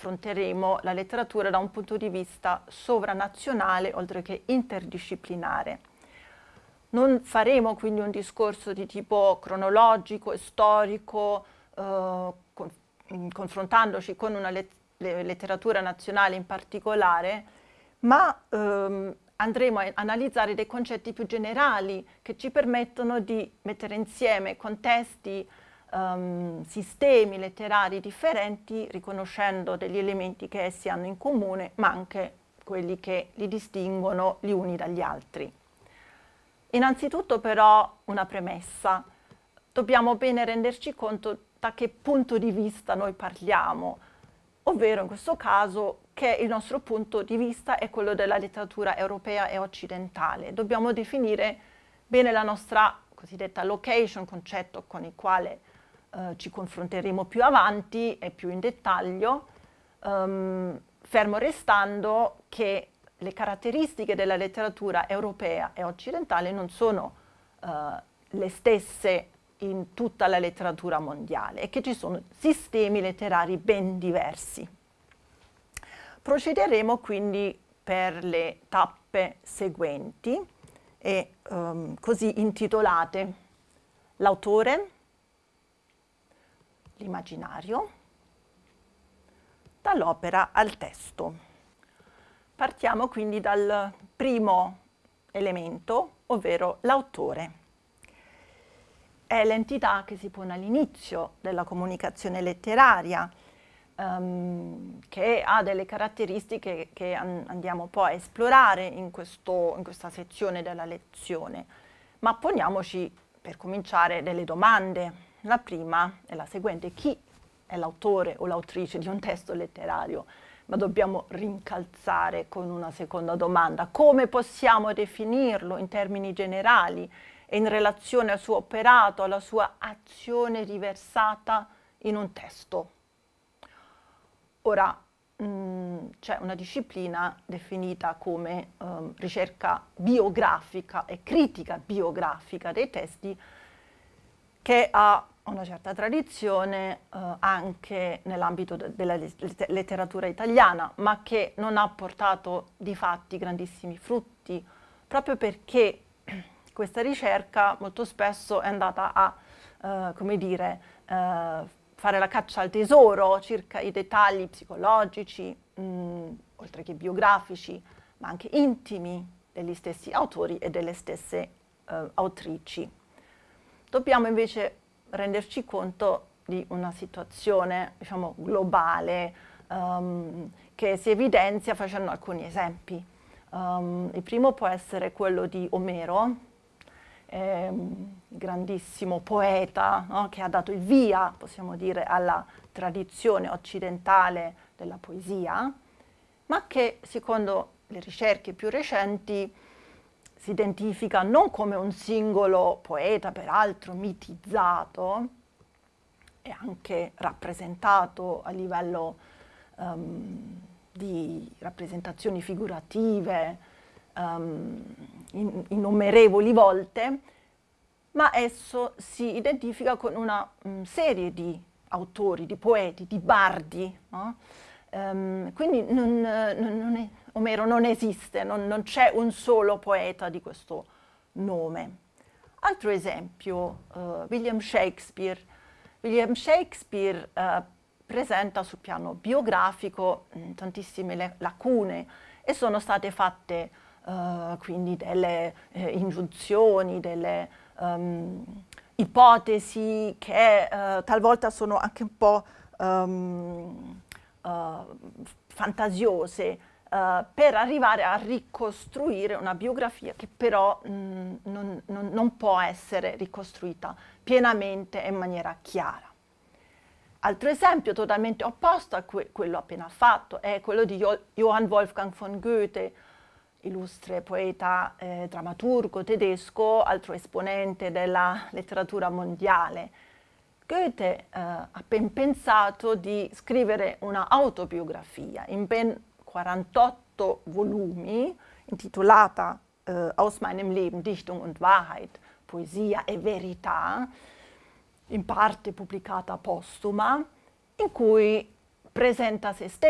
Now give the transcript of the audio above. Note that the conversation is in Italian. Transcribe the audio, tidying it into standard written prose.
affronteremo la letteratura da un punto di vista sovranazionale oltre che interdisciplinare. Non faremo quindi un discorso di tipo cronologico e storico, confrontandoci con una letteratura nazionale in particolare, ma andremo a analizzare dei concetti più generali che ci permettono di mettere insieme contesti, sistemi letterari differenti, riconoscendo degli elementi che essi hanno in comune, ma anche quelli che li distinguono gli uni dagli altri. Innanzitutto però una premessa. Dobbiamo bene renderci conto da che punto di vista noi parliamo, ovvero in questo caso che il nostro punto di vista è quello della letteratura europea e occidentale. Dobbiamo definire bene la nostra cosiddetta location, concetto con il quale ci confronteremo più avanti e più in dettaglio, fermo restando che le caratteristiche della letteratura europea e occidentale non sono le stesse in tutta la letteratura mondiale e che ci sono sistemi letterari ben diversi. Procederemo quindi per le tappe seguenti e così intitolate: l'autore, l'immaginario, dall'opera al testo. Partiamo quindi dal primo elemento, ovvero l'autore. È l'entità che si pone all'inizio della comunicazione letteraria, che ha delle caratteristiche che andiamo poi a esplorare in questa sezione della lezione. Ma poniamoci, per cominciare, delle domande. La prima è la seguente: chi è l'autore o l'autrice di un testo letterario? Ma dobbiamo rincalzare con una seconda domanda: come possiamo definirlo in termini generali e in relazione al suo operato, alla sua azione riversata in un testo? Ora, c'è una disciplina definita come ricerca biografica e critica biografica dei testi, che ha una certa tradizione anche nell'ambito della letteratura italiana, ma che non ha portato di fatti grandissimi frutti, proprio perché questa ricerca molto spesso è andata a, come dire, fare la caccia al tesoro circa i dettagli psicologici, oltre che biografici, ma anche intimi degli stessi autori e delle stesse autrici. Dobbiamo invece renderci conto di una situazione, diciamo, globale, che si evidenzia facendo alcuni esempi. Il primo può essere quello di Omero, grandissimo poeta, no? Che ha dato il via, possiamo dire, alla tradizione occidentale della poesia, ma che, secondo le ricerche più recenti, si identifica non come un singolo poeta, peraltro mitizzato e anche rappresentato a livello di rappresentazioni figurative innumerevoli volte, ma esso si identifica con una serie di autori, di poeti, di bardi, no? Quindi Omero non esiste, non c'è un solo poeta di questo nome. Altro esempio, William Shakespeare. William Shakespeare presenta sul piano biografico tantissime lacune e sono state fatte quindi delle ingiunzioni, delle ipotesi che talvolta sono anche un po' fantasiose, per arrivare a ricostruire una biografia che però non può essere ricostruita pienamente e in maniera chiara. Altro esempio totalmente opposto a quello appena fatto è quello di Johann Wolfgang von Goethe, illustre poeta drammaturgo tedesco, altro esponente della letteratura mondiale. Goethe ha ben pensato di scrivere una autobiografia in ben 48 volumi, intitolata Aus meinem Leben, Dichtung und Wahrheit, Poesia e Verità, in parte pubblicata postuma, in cui presenta se stesso